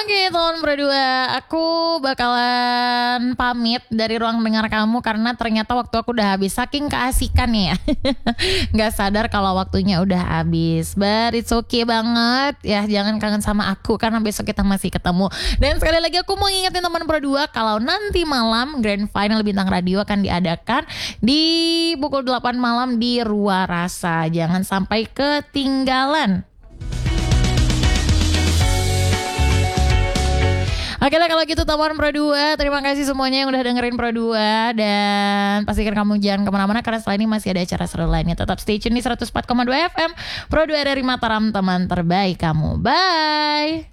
Oke teman berdua, aku bakalan pamit dari ruang dengar kamu karena ternyata waktu aku udah habis. Saking keasikan ya. Gak sadar kalau waktunya udah habis. But it's okay banget ya, jangan kangen sama aku karena besok kita masih ketemu. Dan sekali lagi aku mau ngingetin teman berdua kalau nanti malam Grand Final Bintang Radio akan diadakan di pukul 8 malam di Rua Rasa. Jangan sampai ketinggalan. Oke lah kalau gitu teman Pro 2, terima kasih semuanya yang udah dengerin Pro 2. Dan pastikan kamu jangan kemana-mana karena setelah ini masih ada acara seru lainnya. Tetap stay tune di 104,2 FM Pro 2 dari Mataram, teman terbaik kamu. Bye.